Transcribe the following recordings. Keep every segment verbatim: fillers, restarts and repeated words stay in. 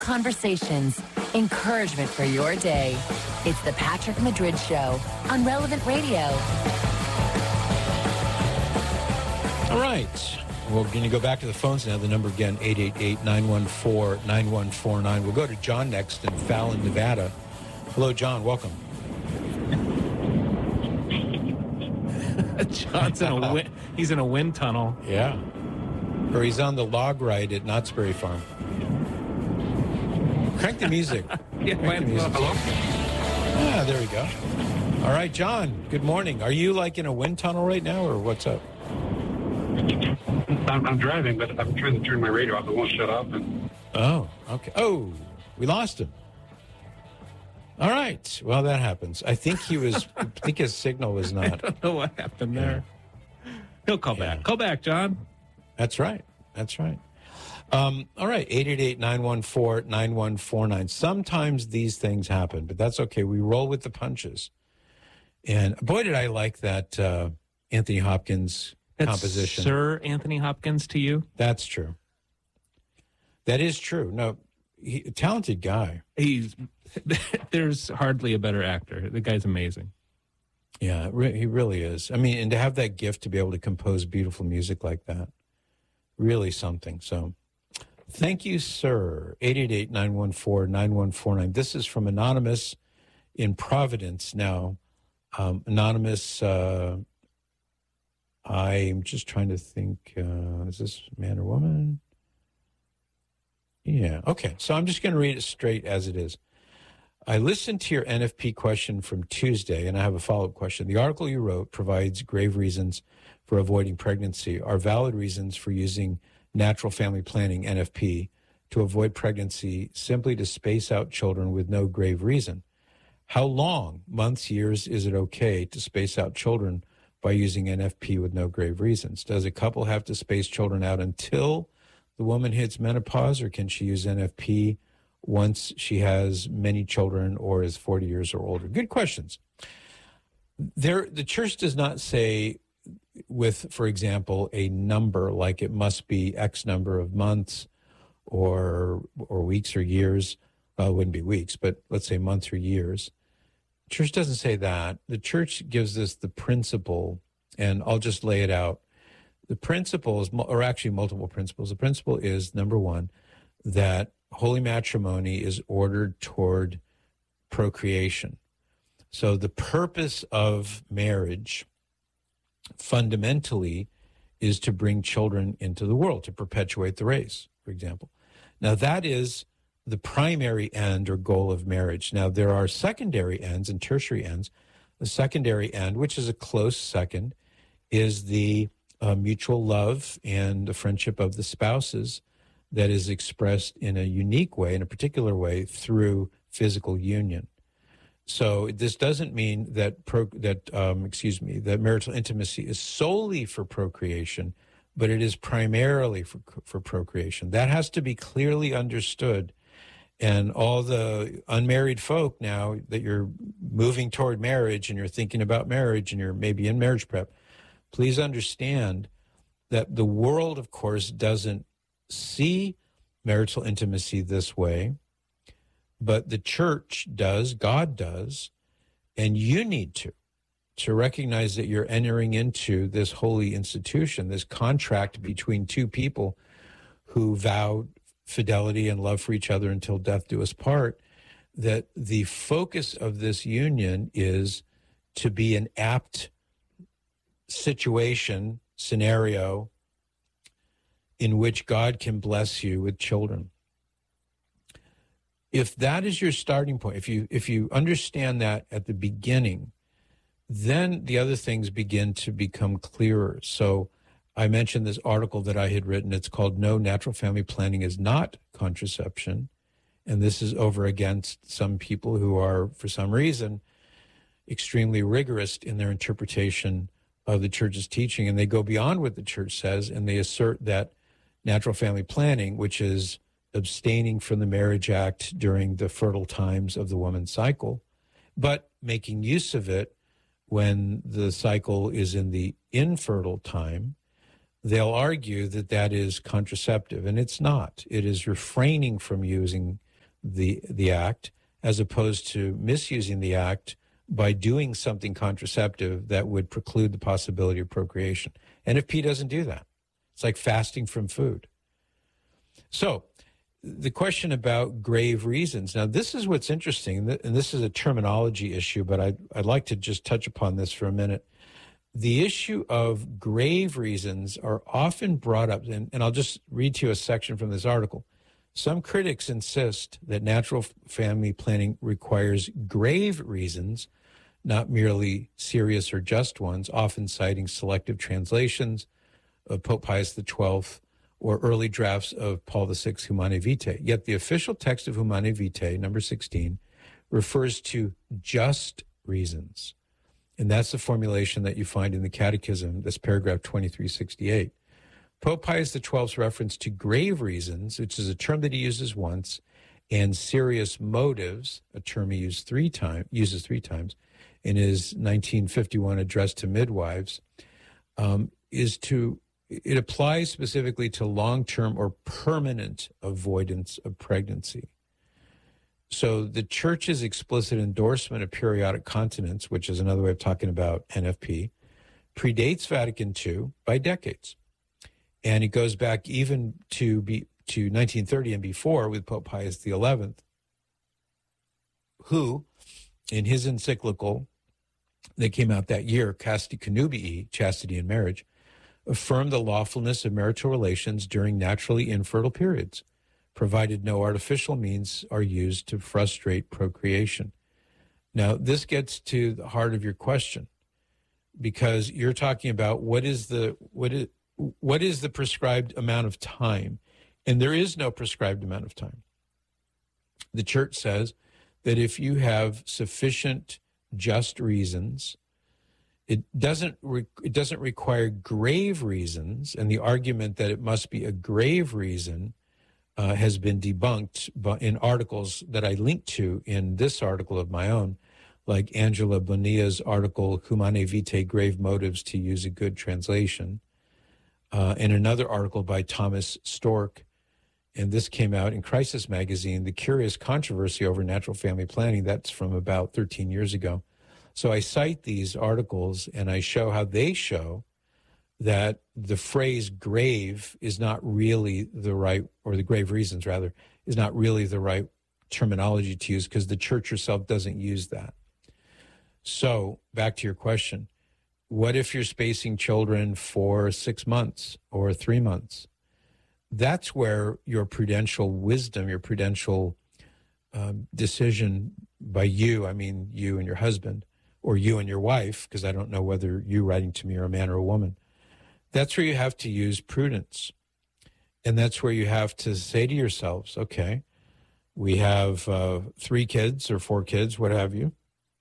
conversations, encouragement for your day. It's the Patrick Madrid Show on Relevant Radio. All right. We're going to go back to the phones now. The number again, eight eight eight, nine one four, nine one four nine. We'll go to John next in Fallon, Nevada. Hello, John. Welcome. John's in a wind, he's in a wind tunnel. Yeah. Or he's on the log ride at Knott's Berry Farm. Crank the music. Yeah, Crank the music. hello? Yeah, there we go. All right, John, good morning. Are you like in a wind tunnel right now, or what's up? I'm, I'm driving, but I'm trying to turn my radio off. It won't shut off. And... Oh, okay. Oh, we lost him. All right. Well, that happens. I think he was, I think his signal was I not. don't know what happened there. He'll call Yeah. back. Call back, John. That's right. That's right. Um, all right. eight eight eight, nine one four, nine one four nine. Sometimes these things happen, but that's okay. We roll with the punches. And boy, did I like that uh, Anthony Hopkins That's composition. Sir Anthony Hopkins to you. That's true. That is true. No, he, a talented guy. He's there's hardly a better actor. The guy's amazing. Yeah, re- he really is. I mean, and to have that gift to be able to compose beautiful music like that, really something. So thank you, sir. eight eight eight, nine one four, nine one four nine. This is from Anonymous in Providence now. Um, Anonymous, uh, I'm just trying to think, uh, is this man or woman? Yeah, okay. So I'm just going to read it straight as it is. I listened to your N F P question from Tuesday, and I have a follow-up question. The article you wrote provides grave reasons for avoiding pregnancy. Are valid reasons for using natural family planning, N F P, to avoid pregnancy simply to space out children with no grave reason? How long, months, years, is it okay to space out children by using N F P with no grave reasons? Does a couple have to space children out until the woman hits menopause, or can she use N F P once she has many children or is forty years or older? Good questions. There, the church does not say with, for example, a number like it must be X number of months or or weeks or years. Well, it wouldn't be weeks, but let's say months or years. Church doesn't say that. The church gives us the principle, and I'll just lay it out. The principle is, or actually multiple principles. The principle is, number one, that holy matrimony is ordered toward procreation. So the purpose of marriage fundamentally is to bring children into the world, to perpetuate the race, for example. Now that is the primary end or goal of marriage. Now there are secondary ends and tertiary ends. The secondary end, which is a close second, is the uh, mutual love and the friendship of the spouses that is expressed in a unique way, in a particular way, through physical union. So this doesn't mean that pro, that um, excuse me that marital intimacy is solely for procreation, but it is primarily for for procreation. That has to be clearly understood. And all the unmarried folk now that you're moving toward marriage and you're thinking about marriage and you're maybe in marriage prep, please understand that the world, of course, doesn't see marital intimacy this way, but the church does, God does, and you need to, to recognize that you're entering into this holy institution, this contract between two people who vowed fidelity and love for each other until death do us part, that the focus of this union is to be an apt situation, scenario, in which God can bless you with children. If that is your starting point, if you if you understand that at the beginning, then the other things begin to become clearer. So I mentioned this article that I had written. It's called No Natural Family Planning is Not Contraception. And this is over against some people who are, for some reason, extremely rigorous in their interpretation of the church's teaching. And they go beyond what the church says, and they assert that natural family planning, which is abstaining from the marriage act during the fertile times of the woman's cycle, but making use of it when the cycle is in the infertile time, they'll argue that that is contraceptive, and it's not. It is refraining from using the the act, as opposed to misusing the act by doing something contraceptive that would preclude the possibility of procreation. N F P doesn't do that. It's like fasting from food. So the question about grave reasons. Now, this is what's interesting, and this is a terminology issue, but I'd, I'd like to just touch upon this for a minute. The issue of grave reasons are often brought up, and, and I'll just read to you a section from this article. Some critics insist that natural family planning requires grave reasons, not merely serious or just ones, often citing selective translations of Pope Pius the twelfth or early drafts of Paul the sixth Humanae Vitae. Yet the official text of Humanae Vitae, number sixteen, refers to just reasons. And that's the formulation that you find in the Catechism, this paragraph twenty-three sixty-eight. Pope Pius the twelfth's reference to grave reasons, which is a term that he uses once, and serious motives, a term he used three time, uses three times, in his nineteen fifty-one address to midwives, um, is to, it applies specifically to long-term or permanent avoidance of pregnancy. So the Church's explicit endorsement of periodic continence, which is another way of talking about N F P, predates Vatican two by decades. And it goes back even to be, to nineteen thirty and before with Pope Pius the eleventh, who, in his encyclical that came out that year, Casti Connubii, Chastity in Marriage, affirmed the lawfulness of marital relations during naturally infertile periods, provided no artificial means are used to frustrate procreation. Now, this gets to the heart of your question, because you're talking about what is the what is what is the prescribed amount of time, and there is no prescribed amount of time. The Church says that if you have sufficient just reasons, it doesn't re- it doesn't require grave reasons, and the argument that it must be a grave reason Uh, has been debunked in articles that I linked to in this article of my own, like Angela Bonilla's article, Humanae Vitae, Grave Motives to Use a Good Translation, uh, and another article by Thomas Stork, and this came out in Crisis Magazine, The Curious Controversy Over Natural Family Planning. That's from about thirteen years ago. So I cite these articles, and I show how they show that the phrase grave is not really the right, or the grave reasons rather, is not really the right terminology to use, because the Church herself doesn't use that. So back to your question, what if you're spacing children for six months or three months? That's where your prudential wisdom, your prudential um, decision by you, I mean you and your husband, or you and your wife, because I don't know whether you writing to me are a man or a woman, that's where you have to use prudence. And that's where you have to say to yourselves, okay, we have uh, three kids or four kids, what have you.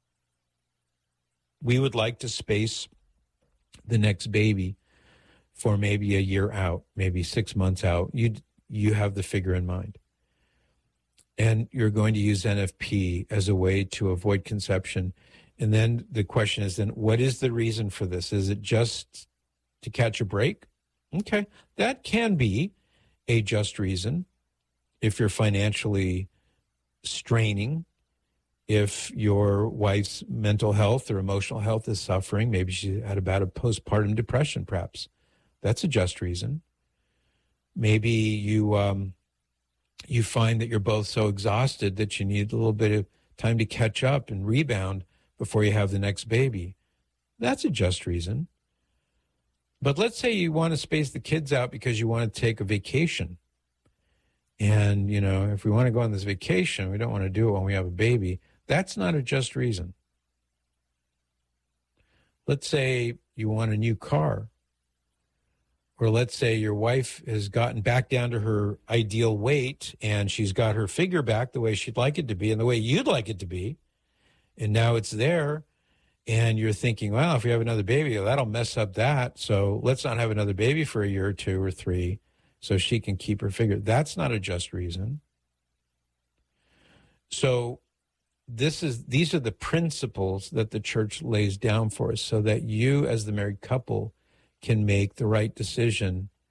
We would like to space the next baby for maybe a year out, maybe six months out. You you have the figure in mind. And you're going to use N F P as a way to avoid conception. And then the question is then, what is the reason for this? Is it just to catch a break? Okay, that can be a just reason if you're financially straining, if your wife's mental health or emotional health is suffering, maybe she had about a postpartum depression perhaps. That's a just reason. Maybe you um, you find that you're both so exhausted that you need a little bit of time to catch up and rebound before you have the next baby. That's a just reason. But let's say you want to space the kids out because you want to take a vacation. And, you know, if we want to go on this vacation, we don't want to do it when we have a baby. That's not a just reason. Let's say you want a new car. Or let's say your wife has gotten back down to her ideal weight and she's got her figure back the way she'd like it to be and the way you'd like it to be. And now it's there. And you're thinking, well, if we have another baby, that'll mess up that. So let's not have another baby for a year or two or three so she can keep her figure. That's not a just reason. So this is these are the principles that the Church lays down for us so that you as the married couple can make the right decision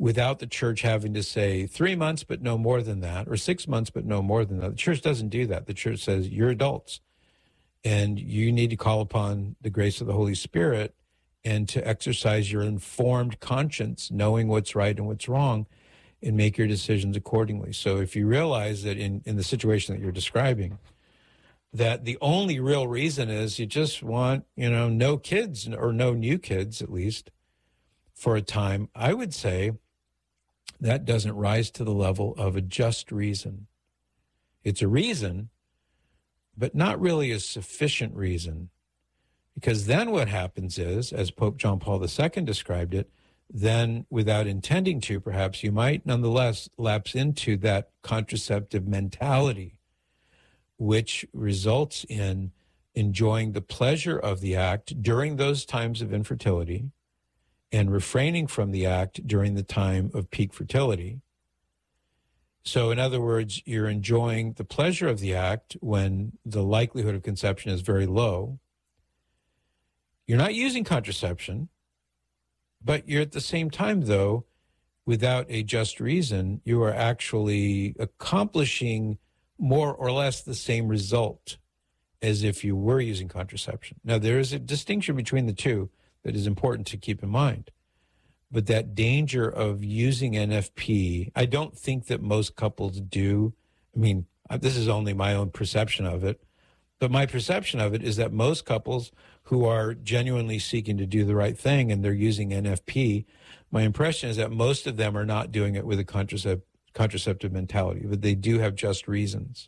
without the church having to say three months, but no more than that, or six months, but no more than that. The church doesn't do that. The church says you're adults and you need to call upon the grace of the Holy Spirit and to exercise your informed conscience, knowing what's right and what's wrong, and make your decisions accordingly. So if you realize that in, in the situation that you're describing, that the only real reason is you just want, you know, no kids or no new kids, at least for a time, I would say that doesn't rise to the level of a just reason. It's a reason, but not really a sufficient reason. Because then what happens is, as Pope John Paul the Second described it, then without intending to, perhaps, you might nonetheless lapse into that contraceptive mentality, which results in enjoying the pleasure of the act during those times of infertility and refraining from the act during the time of peak fertility. So in other words, you're enjoying the pleasure of the act when the likelihood of conception is very low. You're not using contraception, but you're at the same time, though, without a just reason, you are actually accomplishing more or less the same result as if you were using contraception. Now, there is a distinction between the two that is important to keep in mind. But that danger of using N F P, I don't think that most couples do. I mean, this is only my own perception of it. But my perception of it is that most couples who are genuinely seeking to do the right thing and they're using N F P, my impression is that most of them are not doing it with a contracept- contraceptive mentality, but they do have just reasons.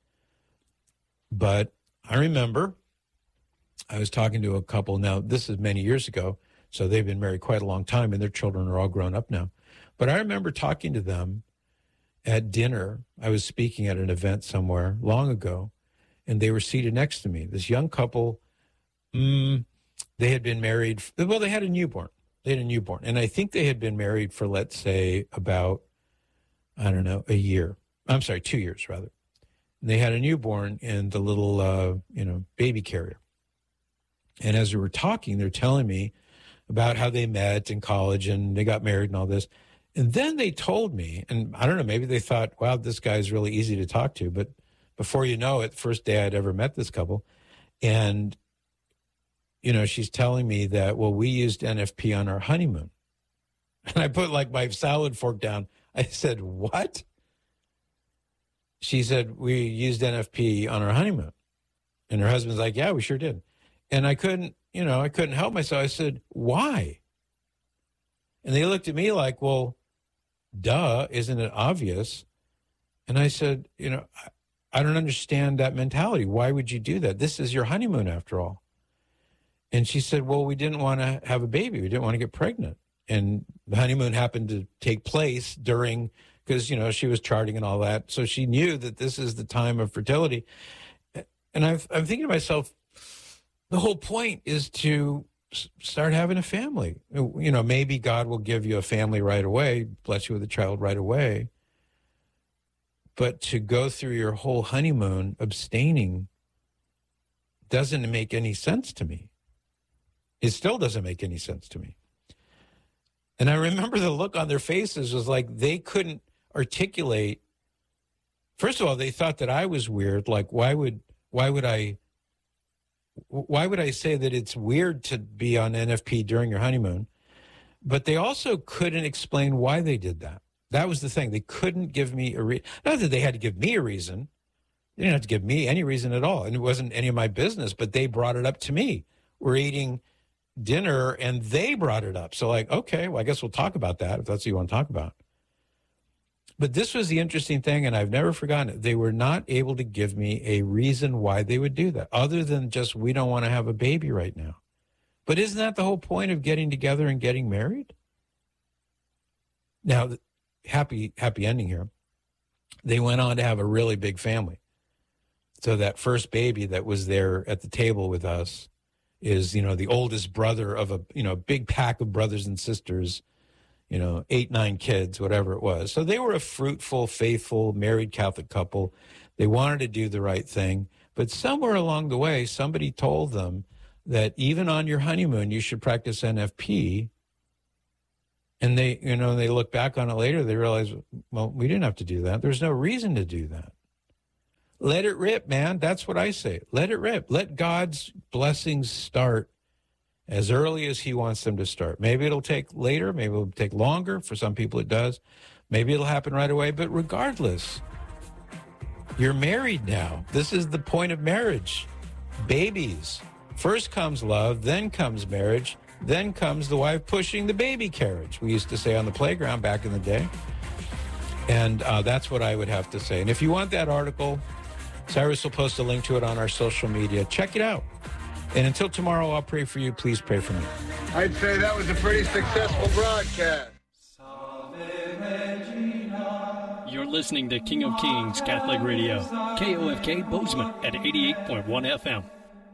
But I remember I was talking to a couple, now this is many years ago, so they've been married quite a long time and their children are all grown up now. But I remember talking to them at dinner. I was speaking at an event somewhere long ago, and they were seated next to me. This young couple, mm, they had been married, well, they had a newborn. They had a newborn. And I think they had been married for, let's say, about, I don't know, a year. I'm sorry, two years, rather. And they had a newborn in the little, uh, you know, baby carrier. And as we were talking, they're telling me about how they met in college and they got married and all this. And then they told me, and I don't know, maybe they thought, wow, this guy's really easy to talk to. But before you know it, first day I'd ever met this couple. And, you know, she's telling me that, well, we used N F P on our honeymoon. And I put like my salad fork down. I said, what? She said, we used N F P on our honeymoon. And her husband's like, yeah, we sure did. And I couldn't, you know, I couldn't help myself. I said, why? And they looked at me like, well, duh, isn't it obvious? And I said, you know, I, I don't understand that mentality. Why would you do that? This is your honeymoon after all. And she said, well, we didn't want to have a baby. We didn't want to get pregnant. And the honeymoon happened to take place during, because, you know, she was charting and all that. So she knew that this is the time of fertility. And I've, I'm thinking to myself, the whole point is to start having a family. You know, maybe God will give you a family right away, bless you with a child right away. But to go through your whole honeymoon abstaining doesn't make any sense to me. It still doesn't make any sense to me. And I remember the look on their faces was like they couldn't articulate. First of all, they thought that I was weird. Like, why would why would I why would I say that it's weird to be on N F P during your honeymoon? But they also couldn't explain why they did that. That was the thing. They couldn't give me a reason. Not that they had to give me a reason. They didn't have to give me any reason at all. And it wasn't any of my business, but they brought it up to me. We're eating dinner and they brought it up. So like, okay, well, I guess we'll talk about that if that's what you want to talk about. But this was the interesting thing, and I've never forgotten it. They were not able to give me a reason why they would do that, other than just, we don't want to have a baby right now. But isn't that the whole point of getting together and getting married? Now, happy, happy ending here. They went on to have a really big family. So that first baby that was there at the table with us is, you know, the oldest brother of a, you know, big pack of brothers and sisters, you know, eight, nine kids, whatever it was. So they were a fruitful, faithful, married Catholic couple. They wanted to do the right thing. But somewhere along the way, somebody told them that even on your honeymoon, you should practice N F P And they, you know, they look back on it later, they realize, well, we didn't have to do that. There's no reason to do that. Let it rip, man. That's what I say. Let it rip. Let God's blessings start as early as he wants them to start. Maybe it'll take later. Maybe it'll take longer. For some people it does. Maybe it'll happen right away. But regardless, you're married now. This is the point of marriage. Babies. First comes love, then comes marriage, then comes the wife pushing the baby carriage, we used to say on the playground back in the day. And uh, that's what I would have to say. And if you want that article, Cyrus will post a link to it on our social media. Check it out. And until tomorrow, I'll pray for you. Please pray for me. I'd say that was a pretty successful broadcast. You're listening to King of Kings Catholic Radio, K O F K Bozeman at eighty-eight point one F M.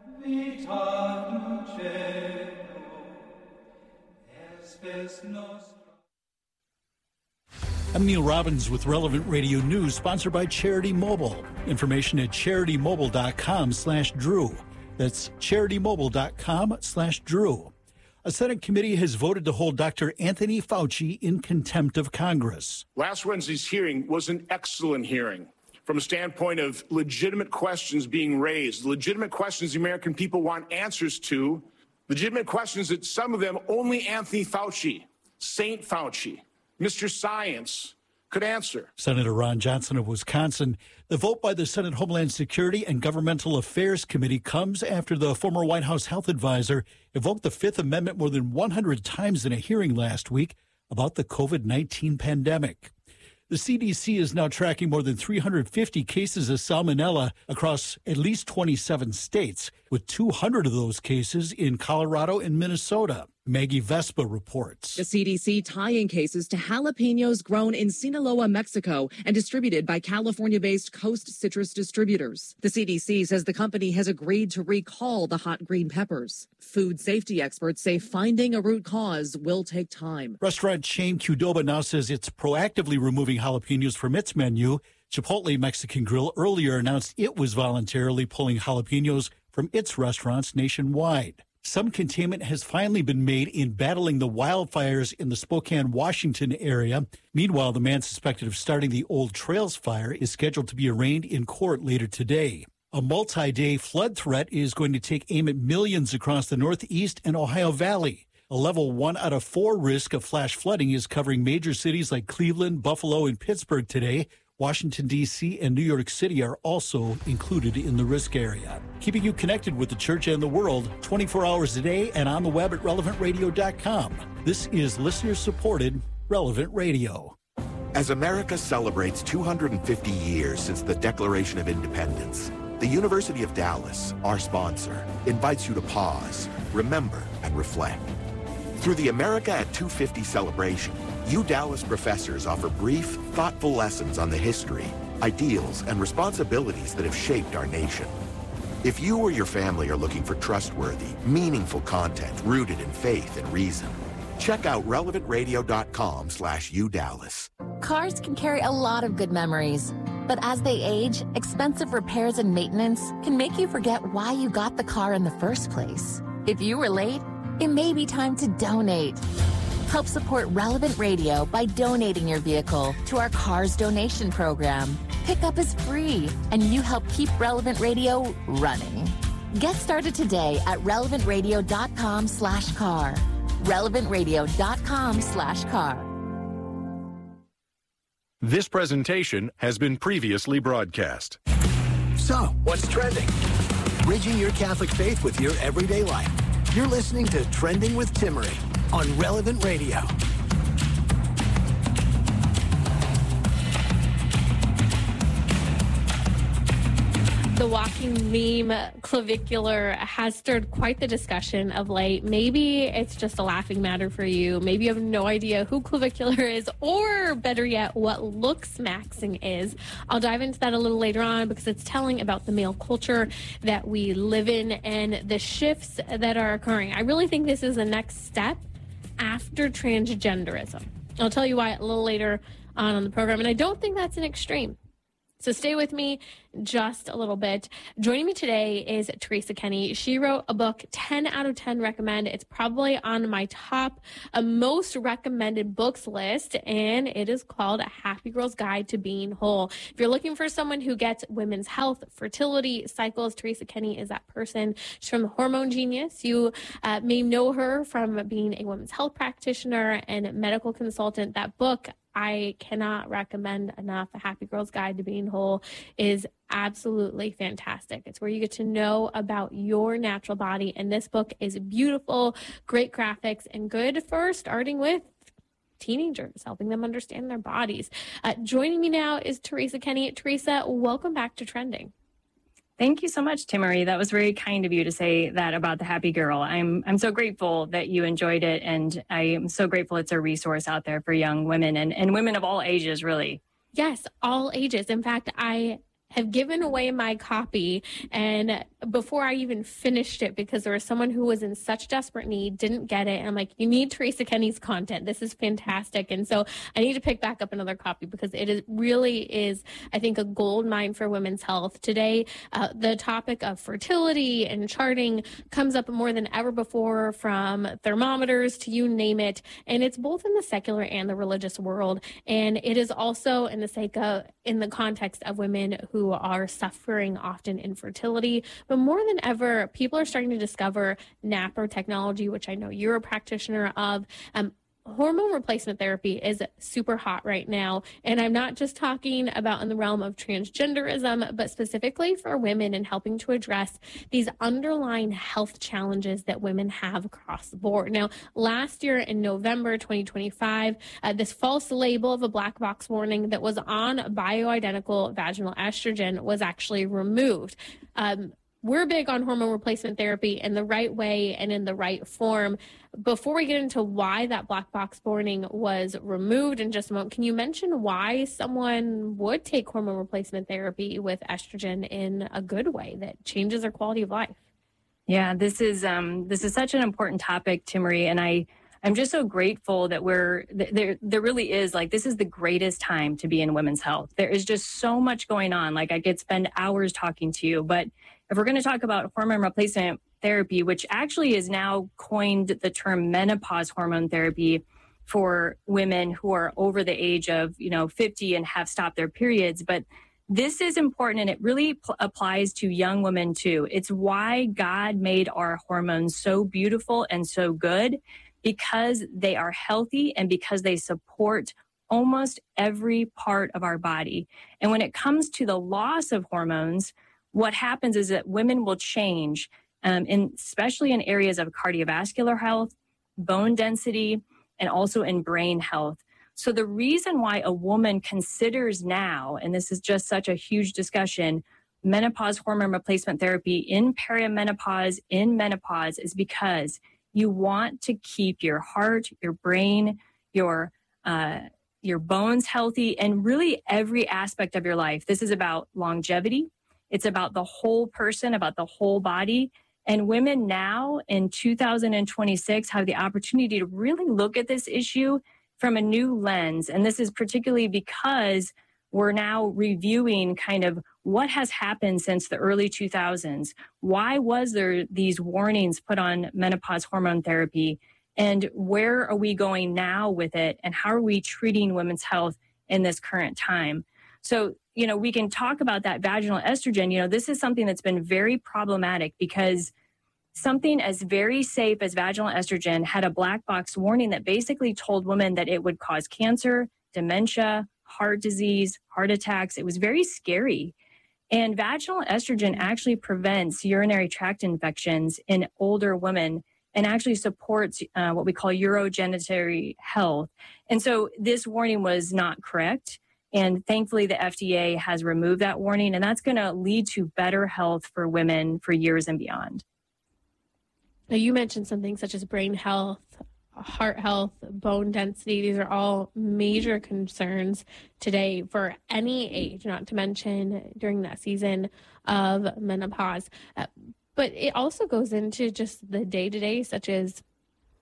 I'm Neil Robbins with Relevant Radio News, sponsored by Charity Mobile. Information at charitymobile.com slash Drew. That's charitymobile.com slash Drew. A Senate committee has voted to hold Doctor Anthony Fauci in contempt of Congress. Last Wednesday's hearing was an excellent hearing from a standpoint of legitimate questions being raised, legitimate questions the American people want answers to, legitimate questions that some of them only Anthony Fauci, Saint Fauci, Mister Science could answer. Senator Ron Johnson of Wisconsin. The vote by the Senate Homeland Security and Governmental Affairs Committee comes after the former White House health advisor invoked the Fifth Amendment more than one hundred times in a hearing last week about the COVID nineteen pandemic. The C D C is now tracking more than three hundred fifty cases of salmonella across at least twenty-seven states, with two hundred of those cases in Colorado and Minnesota. Maggie Vespa reports. The C D C tying cases to jalapenos grown in Sinaloa, Mexico, and distributed by California-based Coast Citrus Distributors. The C D C says the company has agreed to recall the hot green peppers. Food safety experts say finding a root cause will take time. Restaurant chain Qdoba now says it's proactively removing jalapenos from its menu. Chipotle Mexican Grill earlier announced it was voluntarily pulling jalapenos from its restaurants nationwide. Some containment has finally been made in battling the wildfires in the Spokane, Washington area. Meanwhile, the man suspected of starting the Old Trails fire is scheduled to be arraigned in court later today. A multi-day flood threat is going to take aim at millions across the Northeast and Ohio Valley. A level one out of four risk of flash flooding is covering major cities like Cleveland, Buffalo, and Pittsburgh today. Washington, D C and New York City are also included in the risk area. Keeping you connected with the church and the world twenty-four hours a day and on the web at relevant radio dot com. This is listener-supported Relevant Radio. As America celebrates two hundred fifty years since the Declaration of Independence, the University of Dallas, our sponsor, invites you to pause, remember, and reflect. Through the America at two fifty celebration, U Dallas professors offer brief, thoughtful lessons on the history, ideals, and responsibilities that have shaped our nation. If you or your family are looking for trustworthy, meaningful content rooted in faith and reason, check out relevant radio dot com slash U Dallas. Cars can carry a lot of good memories, but as they age, expensive repairs and maintenance can make you forget why you got the car in the first place. If you were late, it may be time to donate. Help support Relevant Radio by donating your vehicle to our Cars Donation Program. Pickup is free, and you help keep Relevant Radio running. Get started today at relevant radio dot com slash car. relevant radio dot com slash car. This presentation has been previously broadcast. So, what's trending? Bridging your Catholic faith with your everyday life. You're listening to Trending with Timmerie on Relevant Radio. The walking meme clavicular has stirred quite the discussion of late. Maybe it's just a laughing matter for you. Maybe you have no idea who clavicular is, or better yet, what looks maxing is. I'll dive into that a little later on because it's telling about the male culture that we live in and the shifts that are occurring. I really think this is the next step after transgenderism. I'll tell you why a little later on on the program, and I don't think that's an extreme. So stay with me just a little bit. Joining me today is Teresa Kenny. She wrote a book, ten out of ten recommend. It's probably on my top uh, most recommended books list, and it is called A Happy Girl's Guide to Being Whole. If you're looking for someone who gets women's health, fertility, cycles, Teresa Kenny is that person. She's from Hormone Genius. You uh, may know her from being a women's health practitioner and medical consultant. That book, I cannot recommend enough. A Happy Girl's Guide to Being Whole is absolutely fantastic. It's where you get to know about your natural body. And this book is beautiful, great graphics, and good for starting with teenagers, helping them understand their bodies. Uh, joining me now is Teresa Kenny. Teresa, welcome back to Trending. Thank you so much, Timmerie. That was very kind of you to say that about the Happy Girl. I'm I'm so grateful that you enjoyed it, and I am so grateful it's a resource out there for young women and, and women of all ages, really. Yes, all ages. In fact, I have given away my copy, and before I even finished it, because there was someone who was in such desperate need, didn't get it, and I'm like, you need Teresa Kenny's content. This is fantastic. And so I need to pick back up another copy because it is really is, I think, a gold mine for women's health. Today, uh, the topic of fertility and charting comes up more than ever before, from thermometers to you name it, and it's both in the secular and the religious world, and it is also in the sake of, in the context of women who are suffering often infertility. But more than ever, people are starting to discover NaPro technology, which I know you're a practitioner of. Um, hormone replacement therapy is super hot right now. And I'm not just talking about in the realm of transgenderism, but specifically for women and helping to address these underlying health challenges that women have across the board. Now, last year in November twenty twenty-five, uh, this false label of a black box warning that was on bioidentical vaginal estrogen was actually removed. Um, We're big on hormone replacement therapy in the right way and in the right form. Before we get into why that black box warning was removed in just a moment, can you mention why someone would take hormone replacement therapy with estrogen in a good way that changes their quality of life? Yeah, this is um, this is such an important topic, Timmerie, and I I'm just so grateful that we're there. There really is, like, this is the greatest time to be in women's health. There is just so much going on. Like, I could spend hours talking to you, but if we're going to talk about hormone replacement therapy, which actually is now coined the term menopause hormone therapy for women who are over the age of, you know, fifty and have stopped their periods. But this is important, and it really pl- applies to young women too. It's why God made our hormones so beautiful and so good, because they are healthy and because they support almost every part of our body. And when it comes to the loss of hormones, what happens is that women will change, um, in, especially in areas of cardiovascular health, bone density, and also in brain health. So the reason why a woman considers now, and this is just such a huge discussion, menopause hormone replacement therapy in perimenopause, in menopause, is because you want to keep your heart, your brain, your uh, your bones healthy, and really every aspect of your life. This is about longevity. It's about the whole person, about the whole body. And women now in two thousand twenty-six have the opportunity to really look at this issue from a new lens. And this is particularly because we're now reviewing kind of what has happened since the early two thousands. Why was there these warnings put on menopause hormone therapy? And where are we going now with it? And how are we treating women's health in this current time? So, you know, we can talk about that vaginal estrogen. You know, this is something that's been very problematic because something as very safe as vaginal estrogen had a black box warning that basically told women that it would cause cancer, dementia, heart disease, heart attacks. It was very scary. And vaginal estrogen actually prevents urinary tract infections in older women and actually supports uh, what we call urogenitary health. And so this warning was not correct. And thankfully, the F D A has removed that warning, and that's going to lead to better health for women for years and beyond. Now, you mentioned something such as brain health, heart health, bone density. These are all major concerns today for any age, not to mention during that season of menopause. Uh, but it also goes into just the day-to-day, such as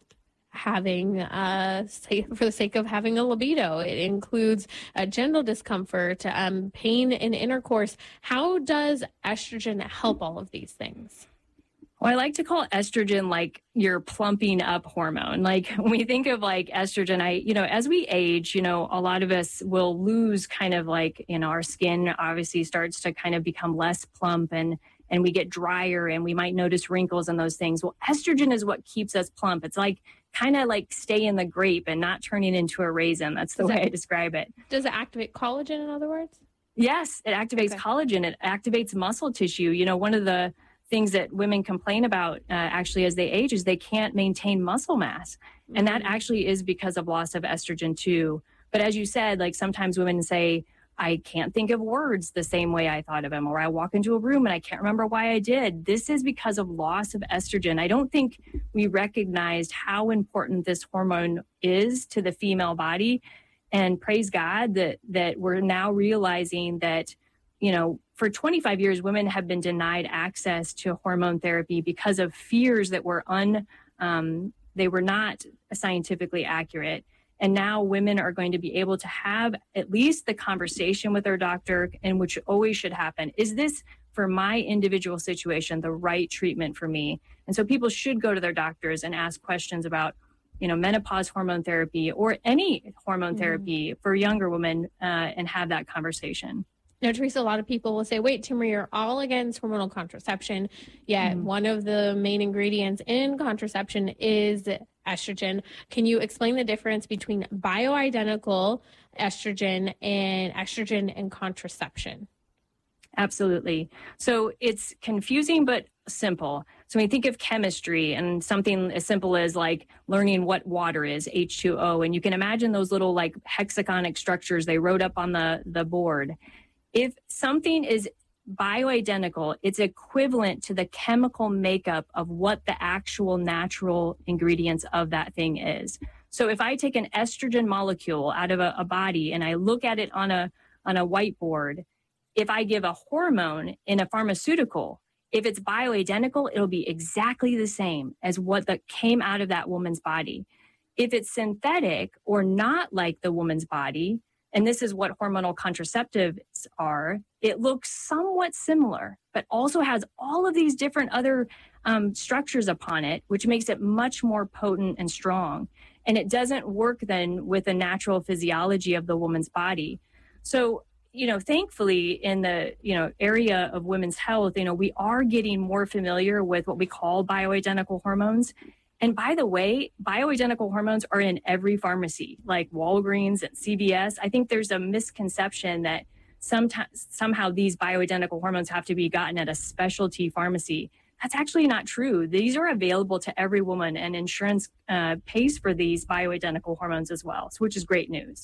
having, uh, say, for the sake of having a libido. It includes uh, genital discomfort, um, pain in intercourse. How does estrogen help all of these things? Well, I like to call estrogen like your plumping up hormone. Like when we think of like estrogen, I, you know, as we age, you know, a lot of us will lose kind of like, you know, our skin obviously starts to kind of become less plump and, and we get drier and we might notice wrinkles and those things. Well, estrogen is what keeps us plump. It's like kind of like stay in the grape and not turning into a raisin. That's the Does way that- I describe it. Does it activate collagen, in other words? Yes, it activates Okay. collagen. It activates muscle tissue. You know, one of the things that women complain about uh, actually as they age is they can't maintain muscle mass. And that actually is because of loss of estrogen too. But as you said, like sometimes women say, I can't think of words the same way I thought of them, or I walk into a room and I can't remember why I did. This is because of loss of estrogen. I don't think we recognized how important this hormone is to the female body. And praise God that that we're now realizing that, you know, for twenty-five years, women have been denied access to hormone therapy because of fears that were un, um, they were not scientifically accurate. And now women are going to be able to have at least the conversation with their doctor, and which always should happen. Is this for my individual situation the right treatment for me? And so people should go to their doctors and ask questions about, you know, menopause hormone therapy or any hormone Mm-hmm. therapy for younger women uh, and have that conversation. Now, Teresa, a lot of people will say, wait, Timur, you're all against hormonal contraception. Yet Mhm. one of the main ingredients in contraception is estrogen. Can you explain the difference between bioidentical estrogen and estrogen and contraception? Absolutely. So it's confusing, but simple. So when you think of chemistry and something as simple as like learning what water is, H two O, and you can imagine those little like hexagonic structures they wrote up on the, the board. If something is bioidentical, it's equivalent to the chemical makeup of what the actual natural ingredients of that thing is. So if I take an estrogen molecule out of a, a body and I look at it on a on a whiteboard, if I give a hormone in a pharmaceutical, if it's bioidentical, it'll be exactly the same as what that came out of that woman's body. If it's synthetic or not like the woman's body, and this is what hormonal contraceptives are, it looks somewhat similar, but also has all of these different other um, structures upon it, which makes it much more potent and strong. And it doesn't work then with the natural physiology of the woman's body. So, you know, thankfully in the, you know, area of women's health, you know, we are getting more familiar with what we call bioidentical hormones. And by the way, bioidentical hormones are in every pharmacy, like Walgreens and C V S. I think there's a misconception that sometimes somehow these bioidentical hormones have to be gotten at a specialty pharmacy. That's actually not true. These are available to every woman, and insurance uh, pays for these bioidentical hormones as well, which is great news.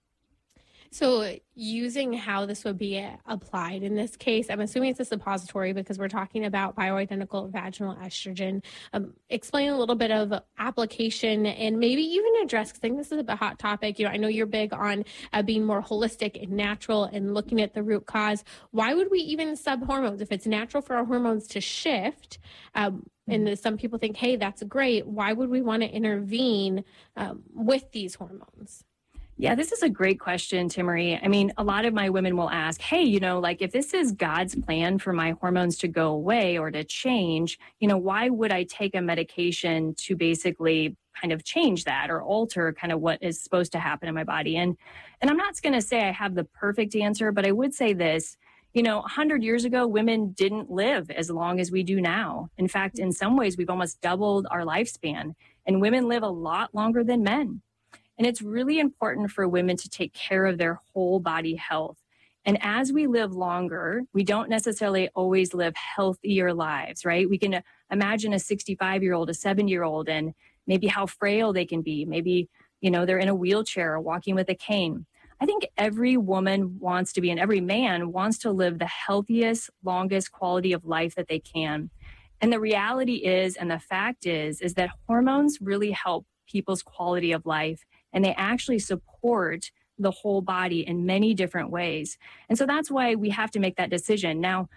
So using how this would be applied in this case, I'm assuming it's a suppository because we're talking about bioidentical vaginal estrogen. Um, explain a little bit of application and maybe even address, because I think this is a hot topic. You know, I know you're big on uh, being more holistic and natural and looking at the root cause. Why would we even sub hormones? If it's natural for our hormones to shift, um, and some people think, hey, that's great, why would we want to intervene um, with these hormones? Yeah, this is a great question, Timmerie. I mean, a lot of my women will ask, hey, you know, like if this is God's plan for my hormones to go away or to change, you know, why would I take a medication to basically kind of change that or alter kind of what is supposed to happen in my body? And and I'm not going to say I have the perfect answer, but I would say this. You know, one hundred years ago, women didn't live as long as we do now. In fact, in some ways, we've almost doubled our lifespan, and women live a lot longer than men. And it's really important for women to take care of their whole body health. And as we live longer, we don't necessarily always live healthier lives, right? We can imagine a sixty-five-year-old, a seven-year-old, and maybe how frail they can be. Maybe, you know, they're in a wheelchair or walking with a cane. I think every woman wants to be, and every man wants to live the healthiest, longest quality of life that they can. And the reality is, and the fact is, is that hormones really help people's quality of life. And they actually support the whole body in many different ways. And so that's why we have to make that decision. Now,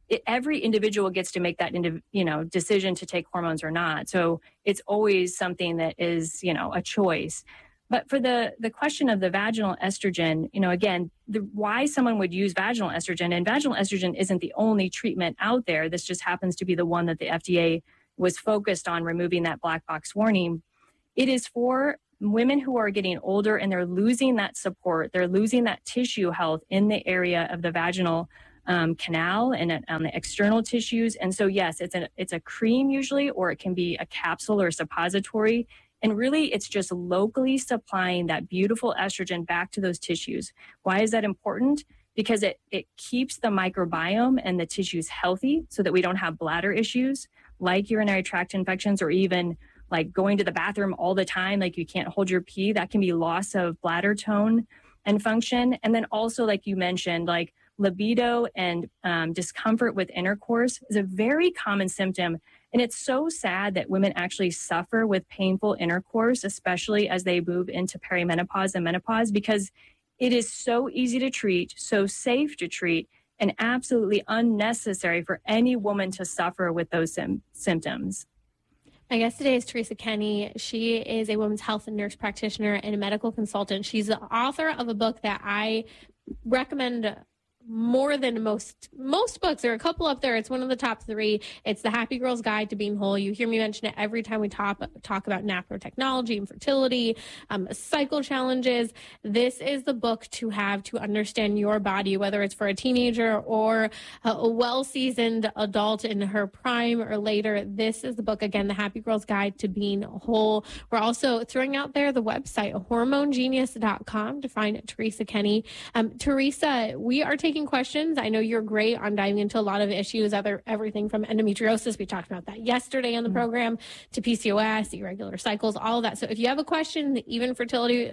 it, every individual gets to make that, indiv- you know, decision to take hormones or not. So it's always something that is, you know, a choice. But for the, the question of the vaginal estrogen, you know, again, the, why someone would use vaginal estrogen, and vaginal estrogen isn't the only treatment out there. This just happens to be the one that the F D A was focused on removing that black box warning. It is for women who are getting older and they're losing that support. They're losing that tissue health in the area of the vaginal um, canal and on the external tissues. And so, yes, it's a, it's a cream usually, or it can be a capsule or a suppository. And really, it's just locally supplying that beautiful estrogen back to those tissues. Why is that important? Because it, it keeps the microbiome and the tissues healthy so that we don't have bladder issues like urinary tract infections, or even like going to the bathroom all the time, like you can't hold your pee. That can be loss of bladder tone and function. And then also, like you mentioned, like libido and um, discomfort with intercourse is a very common symptom. And it's so sad that women actually suffer with painful intercourse, especially as they move into perimenopause and menopause, because it is so easy to treat, so safe to treat, and absolutely unnecessary for any woman to suffer with those sim- symptoms. My guest today is Teresa Kenny. She is a women's health and nurse practitioner and a medical consultant. She's the author of a book that I recommend more than most most books. There are a couple up there. It's one of the top three. It's The Happy Girl's Guide to Being Whole. You hear me mention it every time we talk talk about naprotechnology and fertility, um, cycle challenges. This is the book to have to understand your body, whether it's for a teenager or a, a well-seasoned adult in her prime or later. This is the book, again, The Happy Girl's Guide to Being Whole. We're also throwing out there the website, hormone genius dot com, to find Teresa Kenny. Um, Teresa, we are taking questions. I know you're great on diving into a lot of issues, other everything from endometriosis, we talked about that yesterday on the mm-hmm. program, to P C O S, irregular cycles, all of that. So if you have a question, even fertility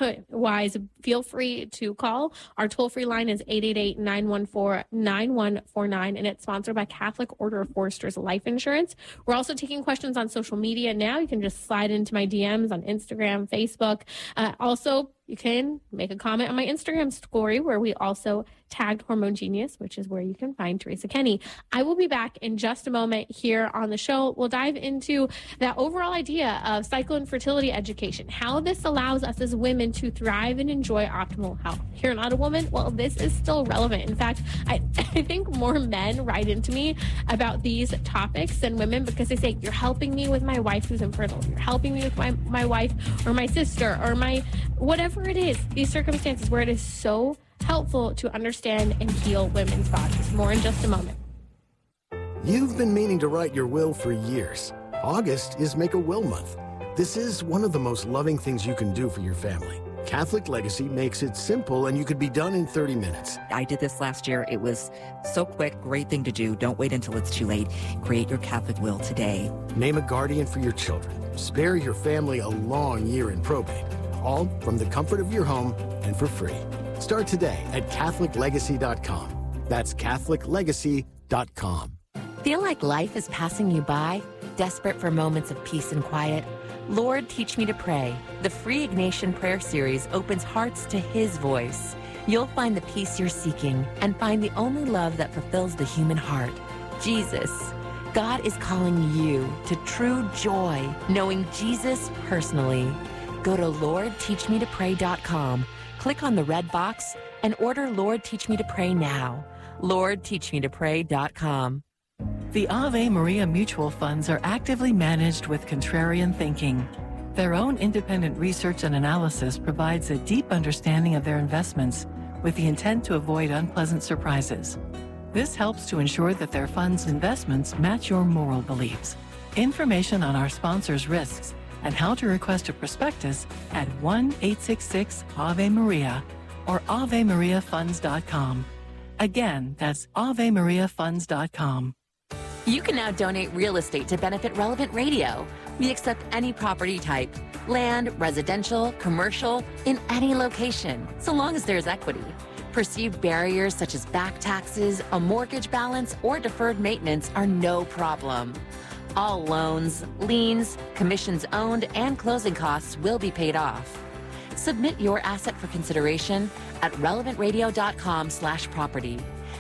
wise, feel free to call. Our toll-free line is eight eight eight, nine one four, nine one four nine, and it's sponsored by Catholic Order of Foresters Life Insurance. We're also taking questions on social media now. You can just slide into my D Ms on Instagram, Facebook. Uh, also, you can make a comment on my Instagram story, where we also tagged Hormone Genius, which is where you can find Teresa Kenny. I will be back in just a moment here on the show. We'll dive into that overall idea of cycle and fertility education, how this allows us as women to thrive and enjoy optimal health. If you're not a woman, well, this is still relevant. In fact, I, I think more men write into me about these topics than women, because they say, you're helping me with my wife who's infertile. You're helping me with my, my wife or my sister or my whatever it is, these circumstances where it is so helpful to understand and heal women's bodies. More in just a moment. You've been meaning to write your will for years. August is Make a Will Month. This is one of the most loving things you can do for your family. Catholic Legacy makes it simple, and you could be done in thirty minutes. I did this last year. It was so quick, great thing to do. Don't wait until it's too late. Create your Catholic will today. Name a guardian for your children. Spare your family a long year in probate. All from the comfort of your home and for free. Start today at Catholic Legacy dot com. That's Catholic Legacy dot com. Feel like life is passing you by? Desperate for moments of peace and quiet? Lord, Teach Me to Pray. The free Ignatian Prayer Series opens hearts to His voice. You'll find the peace you're seeking and find the only love that fulfills the human heart, Jesus. God is calling you to true joy, knowing Jesus personally. Go to Lord Teach Me to Pray dot com, click on the red box, and order Lord Teach Me to Pray now. Lord Teach Me to Pray dot com. The Ave Maria mutual funds are actively managed with contrarian thinking. Their own independent research and analysis provides a deep understanding of their investments with the intent to avoid unpleasant surprises. This helps to ensure that their funds' investments match your moral beliefs. Information on our sponsors' risks and how to request a prospectus at one eight six six Ave Maria or Ave Maria Funds dot com. Again, that's Ave Maria Funds dot com. You can now donate real estate to Benefit Relevant Radio. We accept any property type, land, residential, commercial, in any location, so long as there's equity. Perceived barriers such as back taxes, a mortgage balance, or deferred maintenance are no problem. All loans, liens, commissions owned, and closing costs will be paid off. Submit your asset for consideration at relevant radio dot com slash property.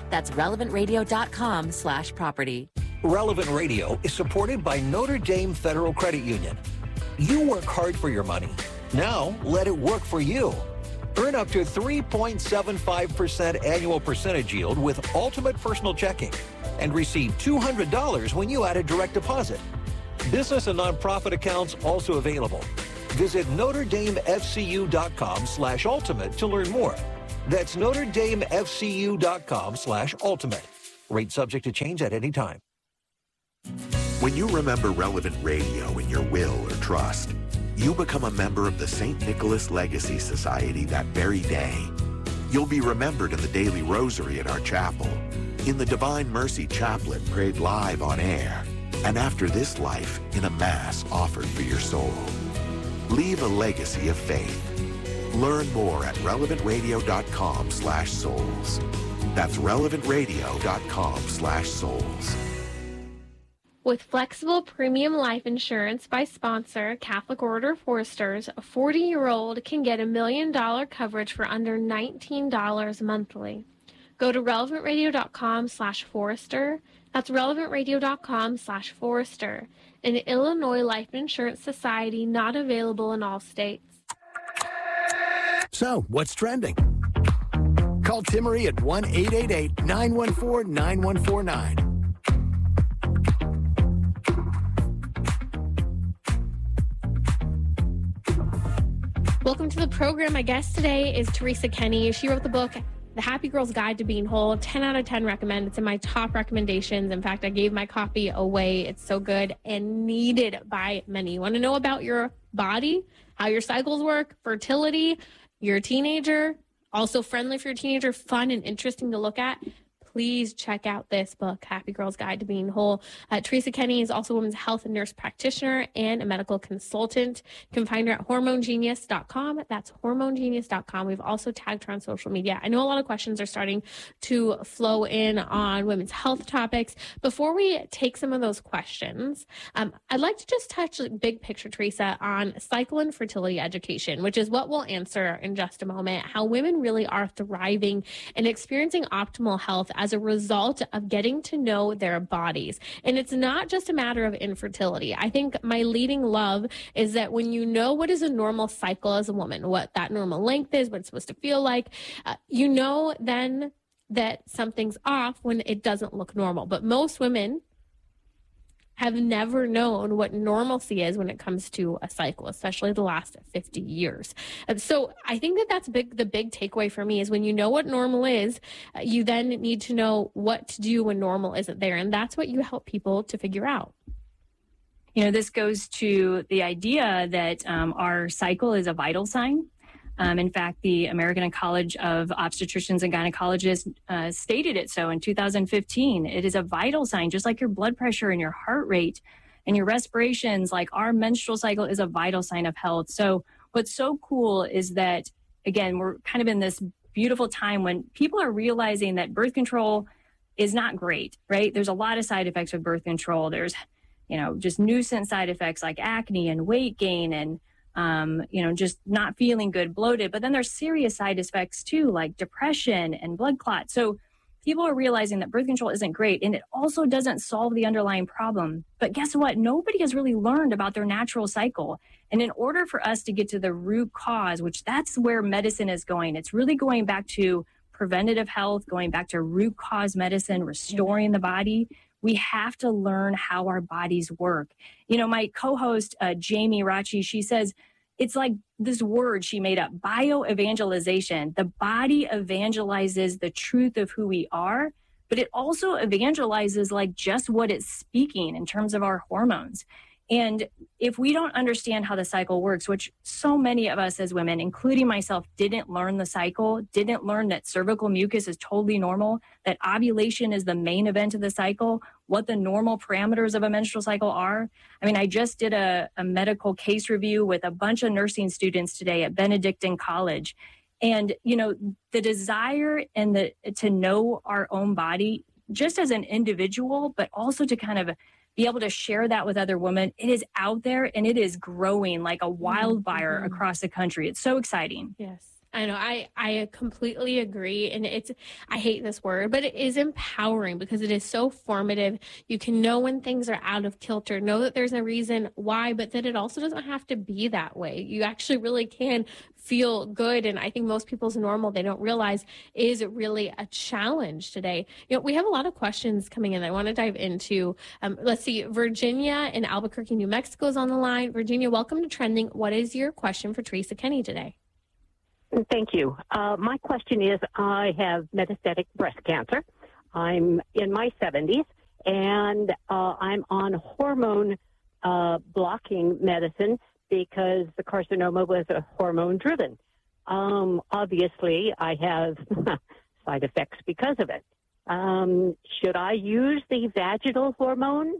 That's relevant radio dot com slash property. Relevant Radio is supported by Notre Dame Federal Credit Union. You work hard for your money. Now let it work for you. Earn up to three point seven five percent annual percentage yield with Ultimate Personal Checking and receive two hundred dollars when you add a direct deposit. Business and nonprofit accounts also available. Visit Notre Dame F C U dot com slash ultimate to learn more. That's Notre Dame F C U dot com slash ultimate. Rate subject to change at any time. When you remember Relevant Radio in your will or trust, you become a member of the Saint Nicholas Legacy Society that very day. You'll be remembered in the daily rosary at our chapel, in the Divine Mercy Chaplet prayed live on air, and after this life in a mass offered for your soul. Leave a legacy of faith. Learn more at relevant radio dot com slash souls. That's relevant radio dot com slash souls. With flexible premium life insurance by sponsor Catholic Order of Foresters, a forty-year-old can get a million dollar coverage for under nineteen dollars monthly. Go to relevant radio dot com slash Forester. That's relevant radio dot com slash Forester. An Illinois Life Insurance Society, not available in all states. So, what's trending? Call Timmery at one eight eight eight, nine one four, nine one four nine. Welcome to the program. My guest today is Teresa Kenny. She wrote the book, The Happy Girl's Guide to Being Whole. ten out of ten recommend. It's in my top recommendations. In fact, I gave my copy away. It's so good and needed by many. You want to know about your body, how your cycles work, fertility, you're a teenager, also friendly for your teenager, fun and interesting to look at? Please check out this book, Happy Girl's Guide to Being Whole. Uh, Teresa Kenny is also a women's health and nurse practitioner and a medical consultant. You can find her at hormone genius dot com. That's hormone genius dot com. We've also tagged her on social media. I know a lot of questions are starting to flow in on women's health topics. Before we take some of those questions, um, I'd like to just touch big picture, Teresa, on cycle and fertility education, which is what we'll answer in just a moment, how women really are thriving and experiencing optimal health as a result of getting to know their bodies. And it's not just a matter of infertility. I think my leading love is that when you know what is a normal cycle as a woman, what that normal length is, what it's supposed to feel like, uh, you know then that something's off when it doesn't look normal. But most women have never known what normalcy is when it comes to a cycle, especially the last fifty years. And so I think that that's big. The big takeaway for me is when you know what normal is, uh, you then need to know what to do when normal isn't there. And that's what you help people to figure out. You know, this goes to the idea that um, our cycle is a vital sign. Um, in fact, the American College of Obstetricians and Gynecologists uh, stated it so in two thousand fifteen. It is a vital sign, just like your blood pressure and your heart rate and your respirations. Like our menstrual cycle is a vital sign of health. So what's so cool is that, again, we're kind of in this beautiful time when people are realizing that birth control is not great, right? There's a lot of side effects of birth control. There's, you know, just nuisance side effects like acne and weight gain and Um, you know, just not feeling good, bloated. But then there's serious side effects too, like depression and blood clots. So people are realizing that birth control isn't great, and it also doesn't solve the underlying problem. But guess what? Nobody has really learned about their natural cycle. And in order for us to get to the root cause, which that's where medicine is going, it's really going back to preventative health, going back to root cause medicine, restoring the body. We have to learn how our bodies work. You know, my co-host, uh, Jamie Rachi, she says, it's like this word she made up, bioevangelization. The body evangelizes the truth of who we are, but it also evangelizes like just what it's speaking in terms of our hormones. And if we don't understand how the cycle works, which so many of us as women, including myself, didn't learn the cycle, didn't learn that cervical mucus is totally normal, that ovulation is the main event of the cycle, what the normal parameters of a menstrual cycle are. I mean, I just did a, a medical case review with a bunch of nursing students today at Benedictine College. And, you know, the desire and the to know our own body, just as an individual, but also to kind of be able to share that with other women, it is out there and it is growing like a wildfire mm-hmm. across the country. It's so exciting. Yes. I know. I, I completely agree. And it's, I hate this word, but it is empowering because it is so formative. You can know when things are out of kilter, know that there's a reason why, but that it also doesn't have to be that way. You actually really can feel good. And I think most people's normal, they don't realize is really a challenge today. You know, we have a lot of questions coming in. I want to dive into, um, let's see, Virginia in Albuquerque, New Mexico is on the line. Virginia, welcome to Trending. What is your question for Teresa Kenny today? Thank you. Uh, my question is, I have metastatic breast cancer. I'm in my seventies, and uh, I'm on hormone uh, blocking medicine because the carcinoma was a hormone-driven. Um, obviously, I have side effects because of it. Um, should I use the vaginal hormone?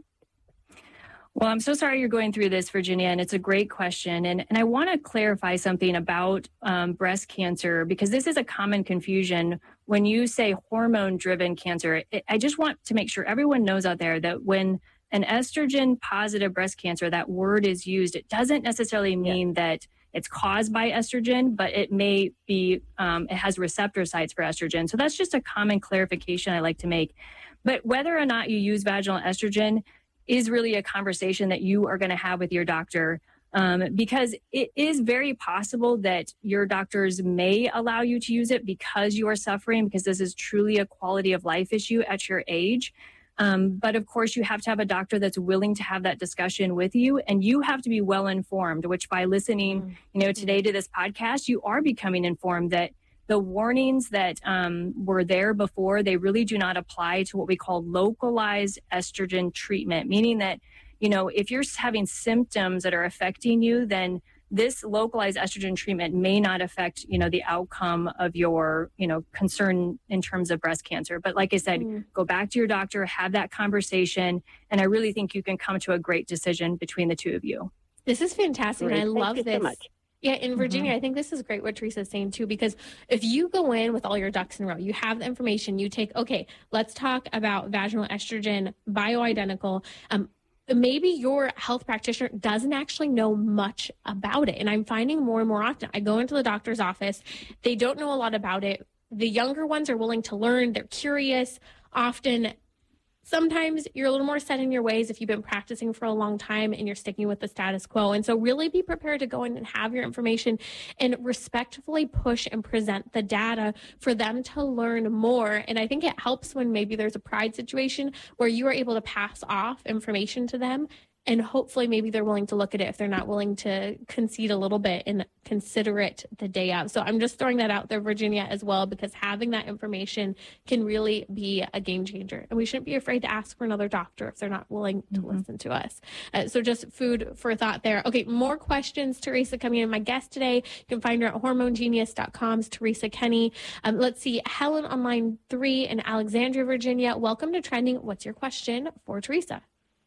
Well, I'm so sorry you're going through this, Virginia, and it's a great question. And, and I want to clarify something about um, breast cancer, because this is a common confusion. When you say hormone-driven cancer, it, I just want to make sure everyone knows out there that when an estrogen-positive breast cancer, that word is used, it doesn't necessarily mean yeah. that it's caused by estrogen, but it may be, um, it has receptor sites for estrogen. So that's just a common clarification I like to make. But whether or not you use vaginal estrogen is really a conversation that you are going to have with your doctor, um, because it is very possible that your doctors may allow you to use it because you are suffering, because this is truly a quality of life issue at your age. Um, but of course, you have to have a doctor that's willing to have that discussion with you, and you have to be well informed, which by listening, mm-hmm. you know, today to this podcast, you are becoming informed that the warnings that um, were there before, they really do not apply to what we call localized estrogen treatment, meaning that, you know, if you're having symptoms that are affecting you, then this localized estrogen treatment may not affect, you know, the outcome of your, you know, concern in terms of breast cancer. But like I said, mm. go back to your doctor, have that conversation, and I really think you can come to a great decision between the two of you. This is fantastic. Great. And I Thank love you this. So much. Yeah, in Virginia, Mm-hmm. I think this is great what Teresa's saying too, because if you go in with all your ducks in a row, you have the information, you take, okay, let's talk about vaginal estrogen, bioidentical. Um, maybe your health practitioner doesn't actually know much about it. And I'm finding more and more often, I go into the doctor's office, they don't know a lot about it. The younger ones are willing to learn, they're curious. Often, sometimes you're a little more set in your ways if you've been practicing for a long time and you're sticking with the status quo. And so really be prepared to go in and have your information and respectfully push and present the data for them to learn more. And I think it helps when maybe there's a pride situation where you are able to pass off information to them. And hopefully maybe they're willing to look at it if they're not willing to concede a little bit and consider it the day of. So I'm just throwing that out there, Virginia, as well, because having that information can really be a game changer. And we shouldn't be afraid to ask for another doctor if they're not willing to mm-hmm. listen to us. Uh, so just food for thought there. Okay, more questions. Teresa coming in. My guest today, you can find her at hormone genius dot com's Teresa Kenny. Um, let's see, Helen on line three in Alexandria, Virginia. Welcome to Trending. What's your question for Teresa?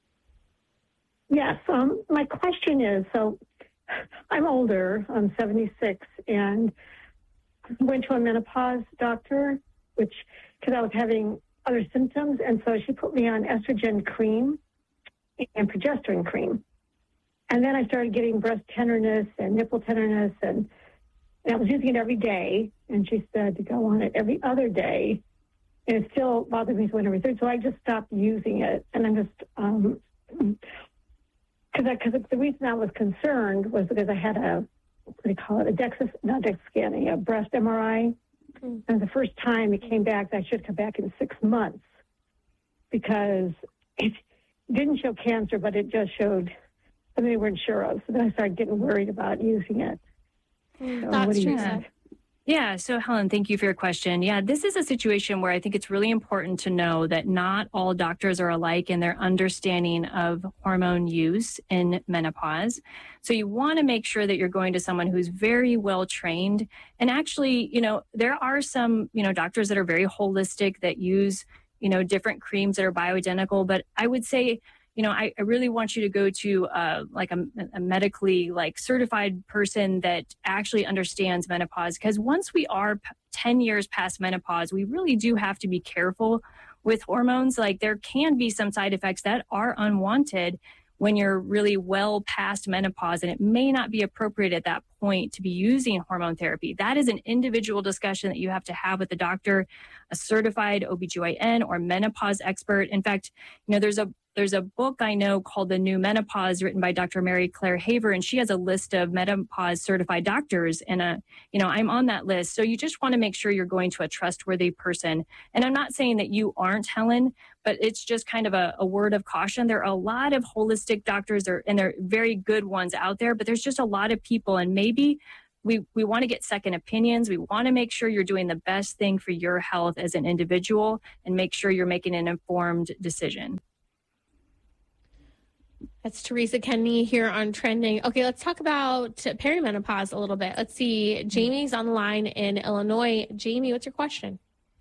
Yes, um, my question is, so I'm older, I'm seventy-six, and went to a menopause doctor, which, because I was having other symptoms, and so she put me on estrogen cream and progesterone cream. And then I started getting breast tenderness and nipple tenderness, and, and I was using it every day, and she said to go on it every other day, and it still bothered me, so I went every third, so I just stopped using it, and I'm just... Um, Because the reason I was concerned was because I had a, what do you call it, a DEXA, not DEXA scan, a breast M R I. Mm. And the first time it came back, that should come back in six months because it didn't show cancer, but it just showed something they weren't sure of. So then I started getting worried about using it. Mm. So That's what do you true. think? Yeah. So, Helen, thank you for your question. Yeah, this is a situation where I think it's really important to know that not all doctors are alike in their understanding of hormone use in menopause. So you want to make sure that you're going to someone who's very well trained. And actually, you know, there are some, you know, doctors that are very holistic that use, you know, different creams that are bioidentical. But I would say, you know, I, I really want you to go to uh, like a, a medically like certified person that actually understands menopause. Because once we are p- ten years past menopause, we really do have to be careful with hormones. Like there can be some side effects that are unwanted when you're really well past menopause and it may not be appropriate at that point to be using hormone therapy. That is an individual discussion that you have to have with a doctor, a certified O B G Y N or menopause expert. In fact, you know, there's a There's a book I know called The New Menopause written by Doctor Mary Claire Haver, and she has a list of menopause certified doctors. And, uh, you know, I'm on that list. So you just want to make sure you're going to a trustworthy person. And I'm not saying that you aren't, Helen, but it's just kind of a, a word of caution. There are a lot of holistic doctors, or, and they're very good ones out there, but there's just a lot of people. And maybe we, we want to get second opinions. We want to make sure you're doing the best thing for your health as an individual and make sure you're making an informed decision. That's Teresa Kenney here on Trending. Okay, let's talk about perimenopause a little bit. Let's see. Jamie's on the line in Illinois. Jamie, what's your question?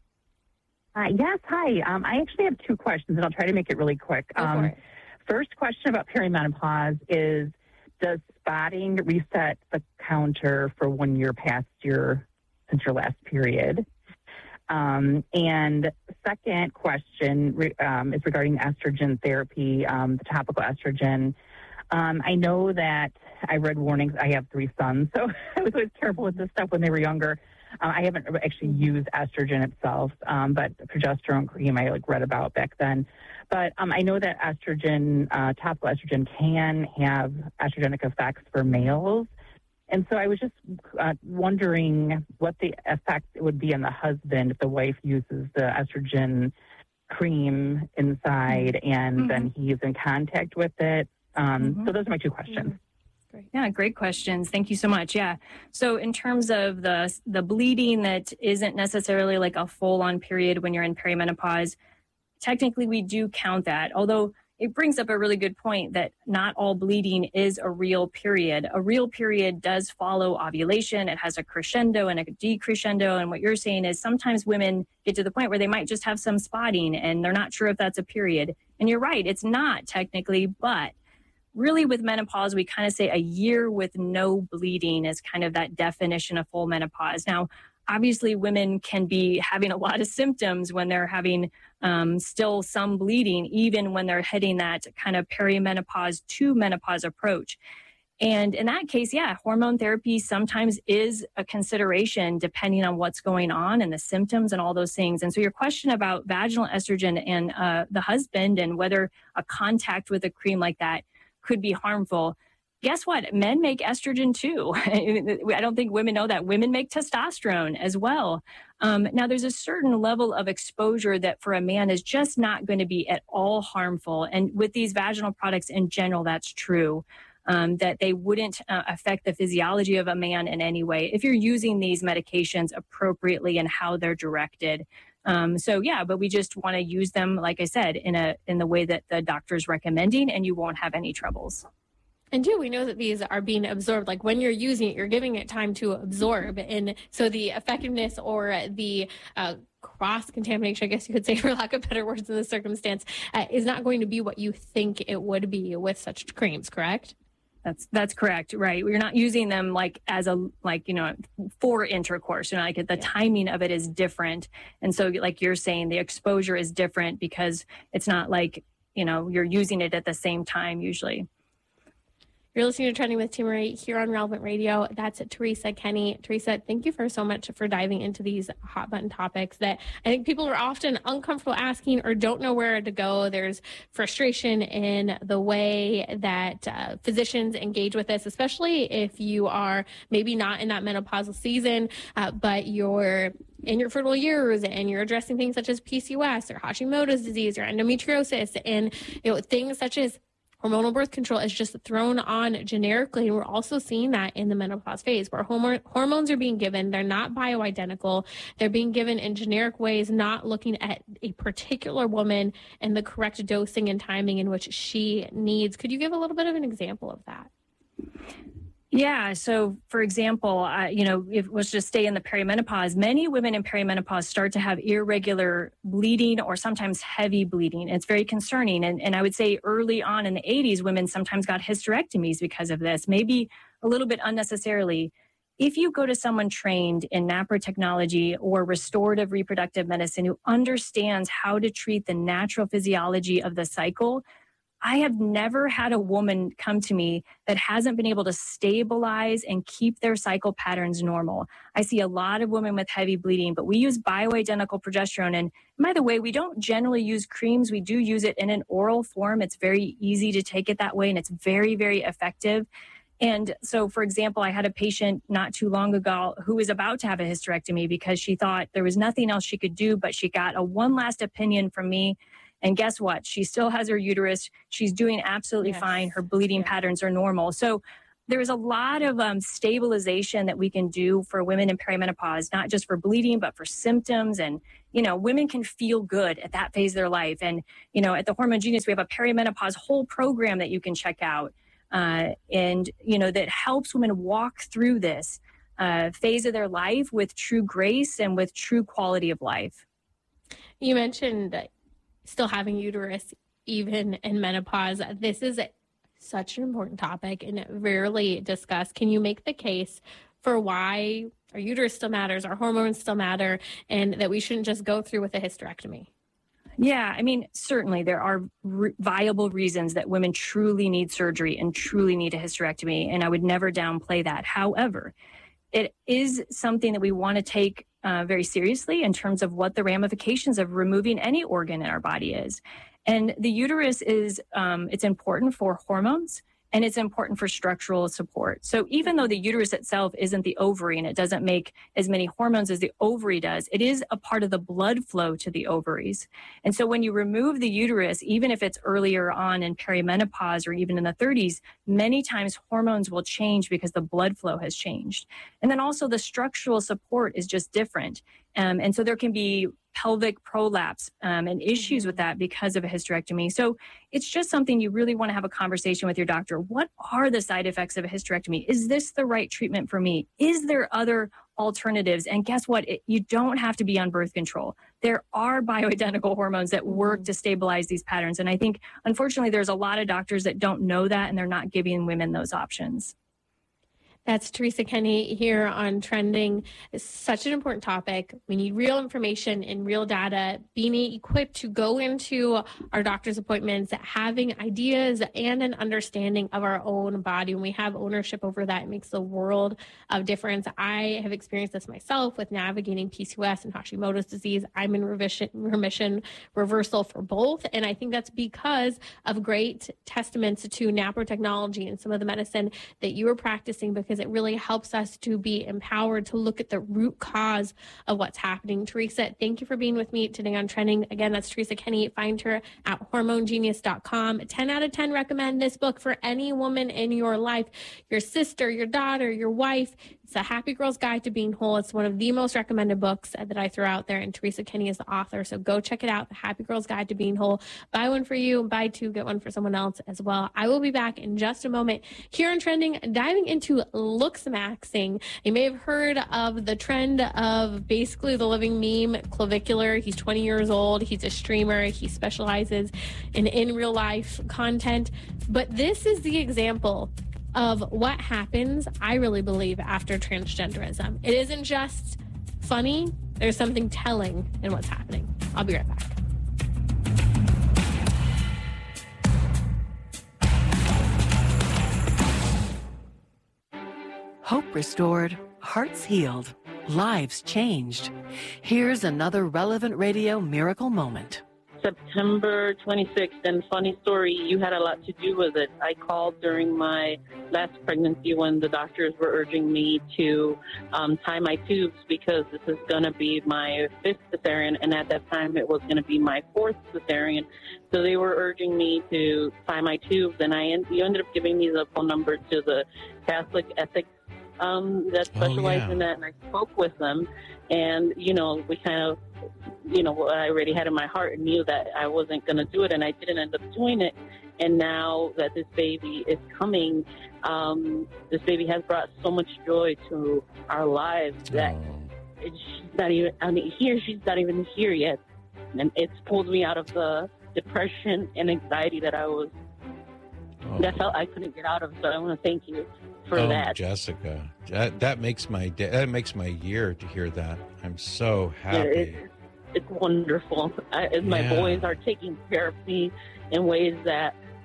Uh, yes, hi. Um, I actually have two questions, and I'll try to make it really quick. Go for Um, it. first question about perimenopause is, does spotting reset the counter for when you're past your, since your last period? Um, and second question re, um, is regarding estrogen therapy, um, the topical estrogen. Um, I know that I read warnings. I have three sons, so I was always careful with this stuff when they were younger. Uh, I haven't actually used estrogen itself, um, but progesterone cream I like read about back then. But um, I know that estrogen, uh, topical estrogen, can have estrogenic effects for males. And so I was just uh, wondering what the effect would be on the husband if the wife uses the estrogen cream inside and Mm-hmm. then he's in contact with it. Um, Mm-hmm. So those are my two questions. Great. Yeah, great questions. Thank you so much. Yeah. So in terms of the the bleeding that isn't necessarily like a full-on period when you're in perimenopause, technically we do count that, although it brings up a really good point that not all bleeding is a real period. A real period does follow ovulation. It has a crescendo and a decrescendo. And what you're saying is sometimes women get to the point where they might just have some spotting and they're not sure if that's a period. And you're right, it's not technically, but really with menopause, we kind of say a year with no bleeding is kind of that definition of full menopause. Now, obviously, women can be having a lot of symptoms when they're having um, still some bleeding, even when they're hitting that kind of perimenopause to menopause approach. And in that case, yeah, hormone therapy sometimes is a consideration depending on what's going on and the symptoms and all those things. And so your question about vaginal estrogen and uh, the husband and whether a contact with a cream like that could be harmful. Guess what? Men make estrogen too. I don't think women know that. Women make testosterone as well. Um, now, there's a certain level of exposure that for a man is just not going to be at all harmful. And with these vaginal products in general, that's true, um, that they wouldn't uh, affect the physiology of a man in any way if you're using these medications appropriately and how they're directed. Um, so, yeah, but we just want to use them, like I said, in a in the way that the doctor's recommending, and you won't have any troubles. And do we know that these are being absorbed? Like when you're using it, you're giving it time to absorb. And so the effectiveness or the uh, cross-contamination, I guess you could say, for lack of better words in this circumstance, uh, is not going to be what you think it would be with such creams, correct? That's that's correct, right? We're not using them like as a, like, you know, for intercourse. You know, like the yeah. timing of it is different. And so like you're saying, the exposure is different because it's not like, you know, you're using it at the same time usually. You're listening to Trending with Timmerie here on Relevant Radio. That's Teresa Kenney. Teresa, thank you for so much for diving into these hot button topics that I think people are often uncomfortable asking or don't know where to go. There's frustration in the way that uh, physicians engage with this, especially if you are maybe not in that menopausal season, uh, but you're in your fertile years and you're addressing things such as P C O S or Hashimoto's disease or endometriosis and, you know, things such as hormonal birth control is just thrown on generically. And we're also seeing that in the menopause phase where hormone, hormones are being given. They're not bioidentical. They're being given in generic ways, not looking at a particular woman and the correct dosing and timing in which she needs. Could you give a little bit of an example of that? Yeah. So, for example, uh, you know, if let's just stay in the perimenopause, many women in perimenopause start to have irregular bleeding or sometimes heavy bleeding. It's very concerning. And, and I would say early on in the eighties, women sometimes got hysterectomies because of this, maybe a little bit unnecessarily. If you go to someone trained in NAPRA technology or restorative reproductive medicine who understands how to treat the natural physiology of the cycle, I have never had a woman come to me that hasn't been able to stabilize and keep their cycle patterns normal. I see a lot of women with heavy bleeding, but we use bioidentical progesterone. And by the way, we don't generally use creams. We do use it in an oral form. It's very easy to take it that way, and it's very, very effective. And so, for example, I had a patient not too long ago who was about to have a hysterectomy because she thought there was nothing else she could do, but she got a one last opinion from me. And guess what? She still has her uterus. She's doing absolutely yes. fine. Her bleeding yeah. patterns are normal. So there's a lot of um, stabilization that we can do for women in perimenopause, not just for bleeding, but for symptoms. And, you know, women can feel good at that phase of their life. And, you know, at the Hormone Genius, we have a perimenopause whole program that you can check out. Uh, and, you know, that helps women walk through this uh, phase of their life with true grace and with true quality of life. You mentioned still having uterus even in menopause. This is such an important topic and rarely discussed. Can you make the case for why our uterus still matters, our hormones still matter, and that we shouldn't just go through with a hysterectomy? Yeah, I mean, certainly there are re- viable reasons that women truly need surgery and truly need a hysterectomy, and I would never downplay that. However, it is something that we want to take uh, very seriously in terms of what the ramifications of removing any organ in our body is. And the uterus is, um, it's important for hormones, and it's important for structural support. So even though the uterus itself isn't the ovary and it doesn't make as many hormones as the ovary does, it is a part of the blood flow to the ovaries. And so when you remove the uterus, even if it's earlier on in perimenopause or even in the thirties, many times hormones will change because the blood flow has changed. And then also the structural support is just different. Um, and so there can be pelvic prolapse um, and issues with that because of a hysterectomy. So it's just something you really want to have a conversation with your doctor. What are the side effects of a hysterectomy? Is this the right treatment for me? Is there other alternatives? And guess what? It, you don't have to be on birth control. There are bioidentical hormones that work to stabilize these patterns. And I think, unfortunately, there's a lot of doctors that don't know that, and they're not giving women those options. That's Teresa Kenny here on Trending. It's such an important topic. We need real information and real data, being equipped to go into our doctor's appointments, having ideas and an understanding of our own body. When we have ownership over that, it makes a world of difference. I have experienced this myself with navigating P C O S and Hashimoto's disease. I'm in remission, remission reversal for both. And I think that's because of great testaments to NAPRO technology and some of the medicine that you were practicing, because it really helps us to be empowered to look at the root cause of what's happening. Teresa, thank you for being with me today on Trending. Again, that's Teresa Kenny. Find her at hormone genius dot com. ten out of ten recommend this book for any woman in your life, your sister, your daughter, your wife. It's a Happy Girl's Guide to Being Whole. It's one of the most recommended books that I throw out there, and Teresa Kenny is the author. So go check it out, The Happy Girl's Guide to Being Whole. Buy one for you, buy two, get one for someone else as well. I will be back in just a moment here on Trending, diving into looks maxing. You may have heard of the trend of basically the living meme, Clavicular. He's twenty years old. He's a streamer. He specializes in in real life content. But this is the example of what happens, I really believe, after transgenderism. It isn't just funny. There's something telling in what's happening. I'll be right back. Hope restored, hearts healed, lives changed. Here's another Relevant Radio miracle moment. September twenty-sixth, and funny story, you had a lot to do with it. I called during my last pregnancy when the doctors were urging me to um, tie my tubes because this is going to be my fifth cesarean, and at that time it was going to be my fourth cesarean. So they were urging me to tie my tubes, and I you ended up giving me the phone number to the Catholic ethics um, that specialize oh, yeah. in that, and I spoke with them, and, you know, we kind of, you know, what I already had in my heart and knew that I wasn't going to do it, and I didn't end up doing it. And now that this baby is coming, um, this baby has brought so much joy to our lives that oh. it, she's not even, I mean, here, she's not even here yet. And it's pulled me out of the depression and anxiety that I was, oh. that I felt I couldn't get out of. So I want to thank you for oh, that. Jessica, that, that makes my day, that makes my year to hear that. I'm so happy. Yeah, it, it's wonderful. I, my yeah. boys are taking care of me in ways that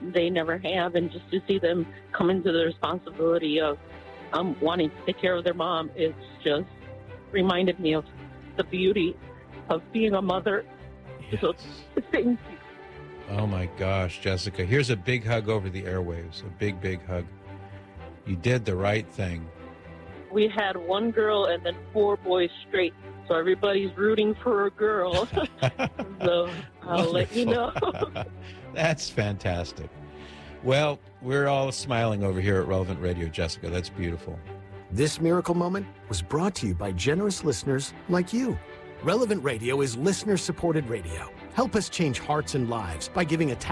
they never have. And just to see them come into the responsibility of um, wanting to take care of their mom, it's just reminded me of the beauty of being a mother. Yes. So thank you. Oh my gosh, Jessica. Here's a big hug over the airwaves. A big, big hug. You did the right thing. We had one girl and then four boys straight. So everybody's rooting for a girl. So I'll let you know. That's fantastic. Well, we're all smiling over here at Relevant Radio, Jessica. That's beautiful. This miracle moment was brought to you by generous listeners like you. Relevant Radio is listener-supported radio. Help us change hearts and lives by giving a